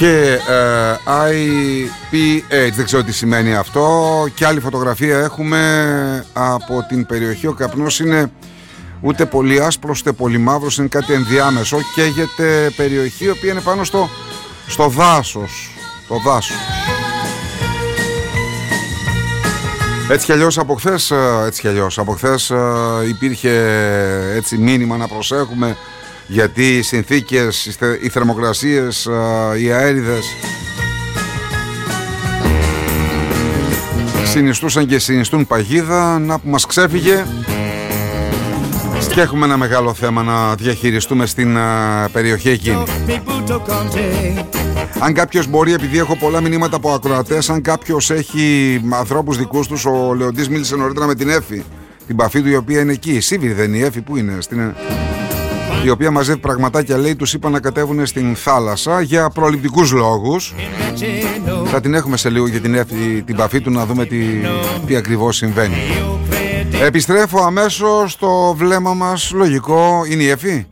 Και IPH, δεν ξέρω τι σημαίνει αυτό. Και άλλη φωτογραφία έχουμε από την περιοχή. Ο καπνός είναι ούτε πολύ άσπρος ούτε πολύ μαύρος, είναι κάτι ενδιάμεσο. Καίγεται περιοχή η οποία είναι πάνω στο δάσος. Το δάσος. Έτσι κι αλλιώς από χθες υπήρχε έτσι μήνυμα να προσέχουμε, γιατί οι συνθήκες, οι θερμοκρασίες, οι αέριδες συνιστούσαν και συνιστούν παγίδα. Να που μας ξέφυγε. Και έχουμε ένα μεγάλο θέμα να διαχειριστούμε στην περιοχή εκείνη. Αν κάποιος μπορεί, επειδή έχω πολλά μηνύματα από ακροατές, αν κάποιος έχει ανθρώπους δικούς τους, ο Λεοντής μίλησε νωρίτερα με την Έφη, την παφή του, η οποία είναι εκεί. Η Σίβηρη δεν είναι η Έφη, πού είναι? Η οποία μαζεύει πραγματάκια, λέει, τους είπα να κατέβουν στην θάλασσα για προληπτικούς λόγους. Θα την έχουμε σε λίγο για την Έφη, την παφή του, να δούμε τι ακριβώς συμβαίνει. Επιστρέφω αμέσως στο βλέμμα μας. Λογικό, είναι η Εφή.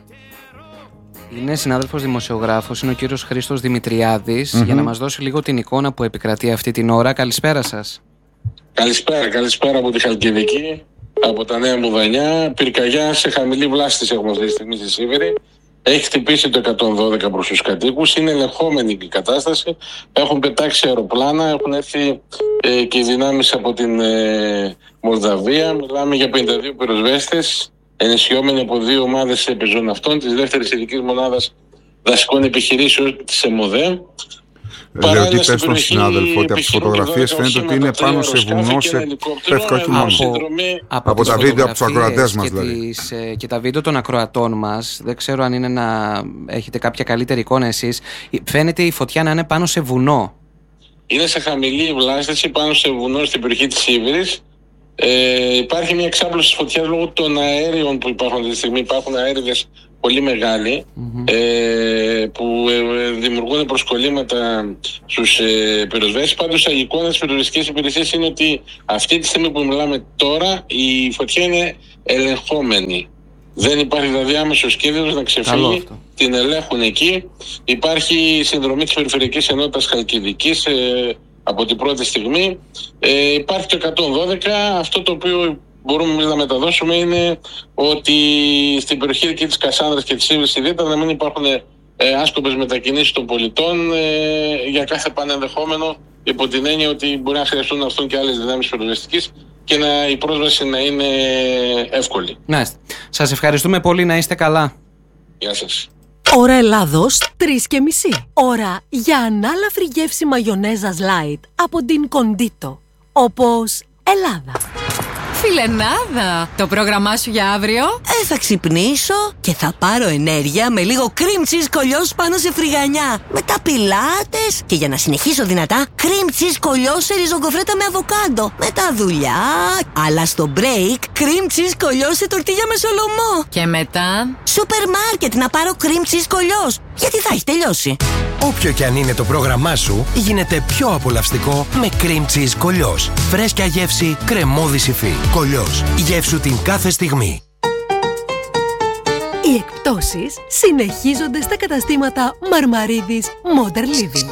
Είναι συνάδελφος δημοσιογράφος, είναι ο κύριος Χρήστος Δημητριάδης, για να μας δώσει λίγο την εικόνα που επικρατεί αυτή την ώρα. Καλησπέρα σας. Καλησπέρα από τη Χαλκιδική, από τα Νέα Μουδανιά. Πυρκαγιά σε χαμηλή βλάστηση έχουμε αυτή τη στιγμή στη Σίβηρη. Έχει χτυπήσει το 112 προς τους κατοίκους. Είναι ελεγχόμενη η κατάσταση. Έχουν πετάξει αεροπλάνα, έχουν έρθει και οι δυνάμεις από την Μολδαβία. Μιλάμε για 52 πυροσβέστες, ενισχυόμενοι από 2 ομάδες επιζωναυτών της δεύτερης ειδικής μονάδας δασικών επιχειρήσεων της ΕΜΟΔΕ. Λέω ότι πες στον συνάδελφο ότι από τις φωτογραφίες φαίνεται ότι είναι πάνω σε βουνό, σε πεύκο χειμώνα. Από τα βίντεο από τους ακροατές μας δηλαδή. Και τα βίντεο των ακροατών μας, δεν ξέρω αν είναι να έχετε κάποια καλύτερη εικόνα εσείς, φαίνεται η φωτιά να είναι πάνω σε βουνό. Είναι σε χαμηλή βλάστηση πάνω σε βουνό στην περιοχή της Σίβηρης. Υπάρχει μια εξάπλωση της φωτιάς λόγω των αέριων που υπάρχουν αυτή τη στιγμή. Υπάρχουν αέριδες πολύ μεγάλοι που δημιουργούν προσκολλήματα στους πυροσβέστες. Πάντως η εικόνα της πυροσβεστικής υπηρεσίας είναι ότι αυτή τη στιγμή που μιλάμε τώρα η φωτιά είναι ελεγχόμενη. Δεν υπάρχει δηλαδή άμεσος κίνδυνος να ξεφύγει. Την ελέγχουν εκεί. Υπάρχει συνδρομή της Περιφερειακής Ενότητας Χαλκιδικής από την πρώτη στιγμή. Υπάρχει το 112. Αυτό το οποίο μπορούμε εμείς να μεταδώσουμε είναι ότι στην περιοχή εκεί της Κασάνδρας και της Σίβηρης ιδιαίτερα να μην υπάρχουν άσκοπες μετακινήσεις των πολιτών για κάθε πανενδεχόμενο, υπό την έννοια ότι μπορεί να χρειαστούν να έρθουν και άλλες δυνάμεις πυροσβεστικής και η πρόσβαση να είναι εύκολη. Ναι. Σας ευχαριστούμε πολύ, να είστε καλά. Γεια σας. Ώρα Ελλάδος 3:30. Ώρα για ανάλαφρη γεύση μαγιονέζας light από την Κοντίτο. Όπως Ελλάδα. Φιλενάδα, το πρόγραμμά σου για αύριο? Θα ξυπνήσω και θα πάρω ενέργεια με λίγο cream cheese κολλιός πάνω σε φρυγανιά. Μετά πιλάτες και για να συνεχίσω δυνατά, cream cheese κολλιός σε ριζογκοφρέτα με αβοκάντο. Μετά δουλειά, αλλά στο break, cream cheese κολλιός σε τορτίγια με σολομό. Και μετά σούπερ μάρκετ να πάρω cream cheese κολλιός, γιατί θα έχει τελειώσει. Όποιο κι αν είναι το πρόγραμμά σου, γίνεται πιο απολαυστικό με cream cheese κολλιός. Φρέσκια γεύση, κρεμώδη υφή. Κολλιός. Γεύσου την κάθε στιγμή. Οι εκπτώσεις συνεχίζονται στα καταστήματα Μαρμαρίδης Modern Living.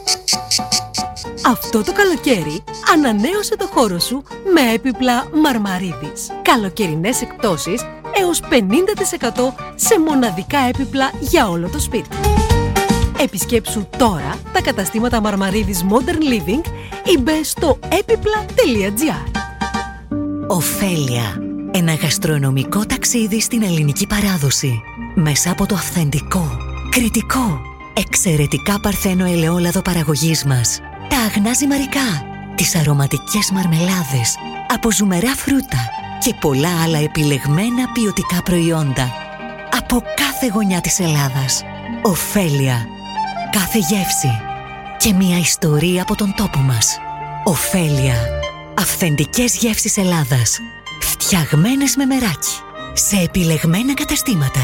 Αυτό το καλοκαίρι ανανέωσε το χώρο σου με έπιπλα Μαρμαρίδης. Καλοκαιρινές εκπτώσεις έως 50% σε μοναδικά έπιπλα για όλο το σπίτι. Επισκέψου τώρα τα καταστήματα Μαρμαρίδης Modern Living ή μπες στο έπιπλα.gr. Οφέλια. Ένα γαστρονομικό ταξίδι στην ελληνική παράδοση. Μέσα από το αυθεντικό, κριτικό, εξαιρετικά παρθένο ελαιόλαδο παραγωγής μας. Τα αγνά ζυμαρικά, τις αρωματικές μαρμελάδες, από ζουμερά φρούτα και πολλά άλλα επιλεγμένα ποιοτικά προϊόντα. Από κάθε γωνιά της Ελλάδας. Οφέλια. Κάθε γεύση και μια ιστορία από τον τόπο μας. Οφέλια. Αυθεντικές γεύσεις Ελλάδας. Φτιαγμένες με μεράκι. Σε επιλεγμένα καταστήματα.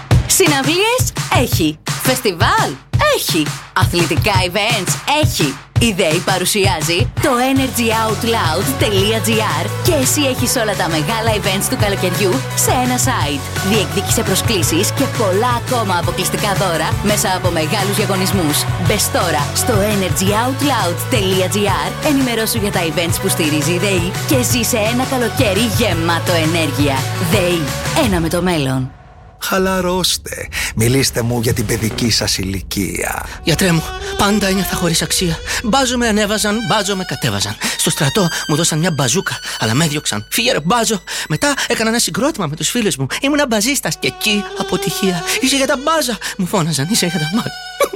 Συναυλίες έχει. Φεστιβάλ έχει. Αθλητικά events έχει. Η ΔΕΗ παρουσιάζει το energyoutloud.gr και εσύ έχεις όλα τα μεγάλα events του καλοκαιριού σε ένα site. Διεκδίκησε προσκλήσεις και πολλά ακόμα αποκλειστικά δώρα μέσα από μεγάλους διαγωνισμούς. Μπες τώρα στο energyoutloud.gr, ενημερώσου για τα events που στηρίζει η ΔΕΗ και ζήσε ένα καλοκαίρι γεμάτο ενέργεια. ΔΕΗ, ένα με το μέλλον. Χαλαρώστε. Μιλήστε μου για την παιδική σας ηλικία. Γιατρέ μου, πάντα ένιωθα χωρίς αξία. Μπάζο με ανέβαζαν, μπάζο με κατέβαζαν. Στο στρατό μου δώσαν μια μπαζούκα, αλλά με έδιωξαν. Φύγε ρε μπάζο. Μετά έκανα ένα συγκρότημα με τους φίλους μου. Ήμουνα μπαζίστας και εκεί αποτυχία. Είσαι για τα μπάζα, μου φώναζαν. Είσαι για τα μπάζα.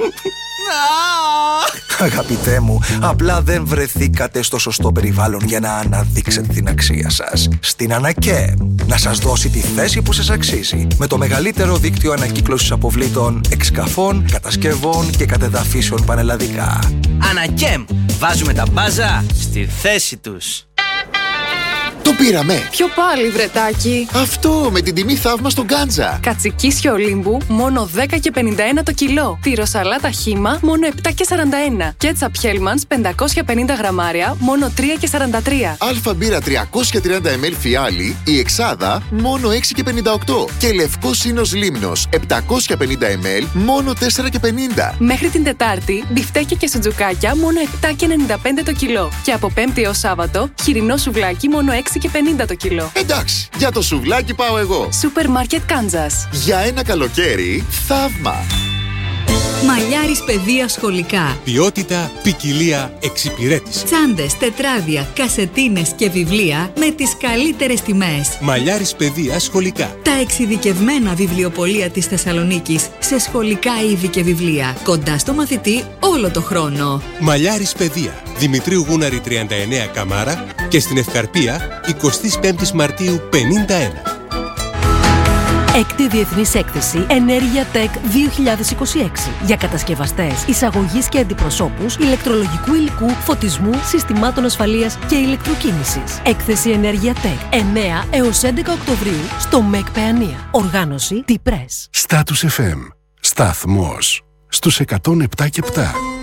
Αγαπητέ μου, απλά δεν βρεθήκατε στο σωστό περιβάλλον για να αναδείξετε την αξία σας. Στην Ανακέμ, να σας δώσει τη θέση που σας αξίζει. Με το μεγαλύτερο δίκτυο ανακύκλωσης αποβλήτων, εξκαφών, κατασκευών και κατεδαφίσεων πανελλαδικά. Ανακέμ, βάζουμε τα μπάζα στη θέση τους. Το πήραμε! Ποιο πάλι, βρετάκι? Αυτό, με την τιμή θαύμα στον Γκάντζα. Κατσικίσιο Ολύμπου, μόνο 10 και 51 το κιλό. Τυροσαλάτα Χήμα, μόνο 7 και 41. Κέτσαπ Χέλμανς, 550 γραμμάρια, μόνο 3 και 43. Αλφα μπύρα 330 ml φιάλι, η Εξάδα, μόνο 6 και 58. Και λευκό Σίνος Λίμνος, 750 ml, μόνο 4 και 50. Μέχρι την Τετάρτη, μπιφτέκια και σουτζουκάκια, μόνο 7 και 95 το κιλό. Και από Πέμπτη έως Σάββατο, χοιρινό σουβλάκι, μόνο 6 και 50 το κιλό. Εντάξει, για το σουβλάκι πάω εγώ. Σούπερ Μάρκετ Κάνζας. Για ένα καλοκαίρι, θαύμα. Μαλλιάρης παιδεία σχολικά. Ποιότητα, ποικιλία, εξυπηρέτηση. Τσάντες, τετράδια, κασετίνες και βιβλία με τις καλύτερες τιμές. Μαλλιάρης παιδεία σχολικά. Τα εξειδικευμένα βιβλιοπωλεία της Θεσσαλονίκης σε σχολικά είδη και βιβλία. Κοντά στο μαθητή όλο το χρόνο. Μαλλιάρης παιδεία. Δημητρίου Γούναρη 39 Καμάρα και στην Ευκαρπία 25 Μαρτίου 51. Έκτη Διεθνής Έκθεση Ενέργεια Tech 2026 για κατασκευαστές, εισαγωγής και αντιπροσώπους ηλεκτρολογικού υλικού, φωτισμού, συστημάτων ασφαλείας και ηλεκτροκίνησης. Έκθεση Ενέργεια Tech 9 έως 11 Οκτωβρίου στο ΜΕΚ Παιανία. Οργάνωση T-Press. Status FM. Σταθμός στους 107 και 7.